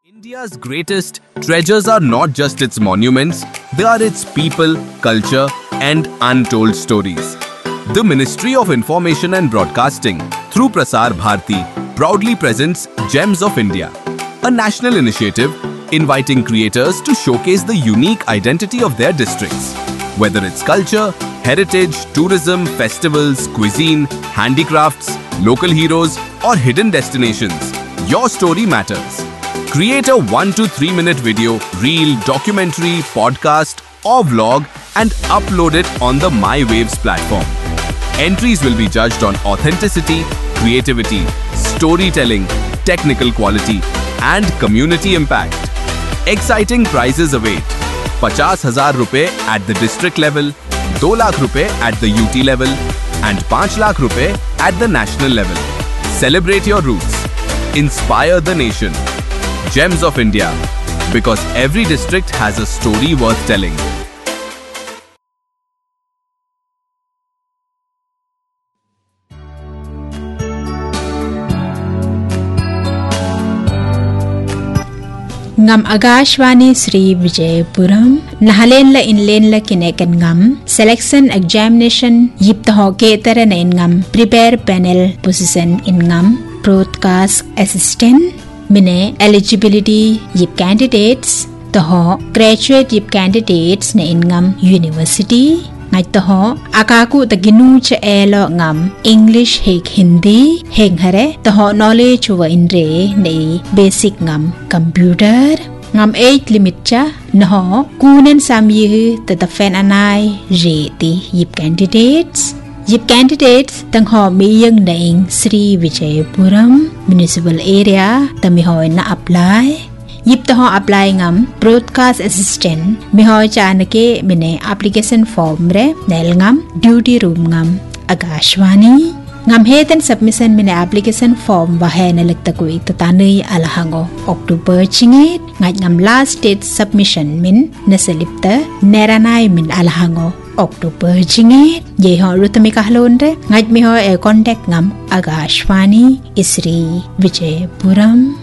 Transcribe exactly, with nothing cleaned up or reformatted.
India's greatest treasures are not just its monuments, they are its people, culture, and untold stories. The Ministry of Information and Broadcasting, through Prasar Bharati, proudly presents Gems of India, a national initiative inviting creators to showcase the unique identity of their districts. Whether it's culture, heritage, tourism, festivals, cuisine, handicrafts, local heroes, or hidden destinations, your story matters. Create a one to three minute video, reel, documentary, podcast, or vlog and upload it on the MyWaves platform. Entries will be judged on authenticity, creativity, storytelling, technical quality, and community impact. Exciting prizes await. fifty thousand rupees at the district level, two lakh rupees at the U T level, and five lakh rupees at the national level. Celebrate your roots. Inspire the nation. Gems of India, because every district has a story worth telling. Ngam Agashwani Sri Vijayapuram Nahalen la inlen la kinekan ngam selection examination yip taho ketara na ngam prepare panel position in ngam broadcast assistant mine eligibility yip candidates taho graduate yip candidates na ngam university ngai taho akaku taginu cha elo ngam English hek Hindi heng hare taho knowledge wa inre nei basic ngam computer ngam age limit cha no kunen samyi tata fan anai reti yip candidates yip candidates tang ho mi yang naing Sri Vijayapuram municipal area tami hoi na apply yip taho apply ngam broadcast assistant mi hoi cha anake mine application form re nel ngam duty room ngam Agashwani ngam heten submission mine application form wa he na lekta ko itatani alahango October chinget ngai ngam last date submission min na selipta neranai min alahango October chinget ye ho rutami kahlon re ngai mi ho e contact ngam Agashwani Sri Vijayapuram